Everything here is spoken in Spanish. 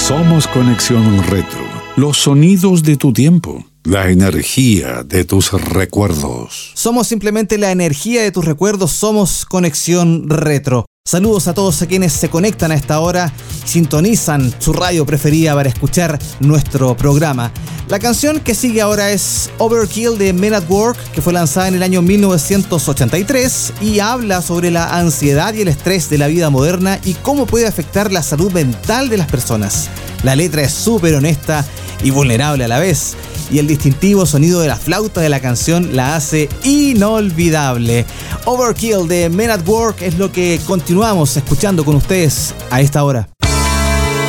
Somos Conexión Retro. Los sonidos de tu tiempo. La energía de tus recuerdos. Somos simplemente la energía de tus recuerdos. Somos Conexión Retro. Saludos a todos a quienes se conectan a esta hora y sintonizan su radio preferida para escuchar nuestro programa. La canción que sigue ahora es Overkill de Men at Work, que fue lanzada en el año 1983 y habla sobre la ansiedad y el estrés de la vida moderna y cómo puede afectar la salud mental de las personas. La letra es súper honesta y vulnerable a la vez, y el distintivo sonido de la flauta de la canción la hace inolvidable. Overkill de Men at Work es lo que continuamos escuchando con ustedes a esta hora.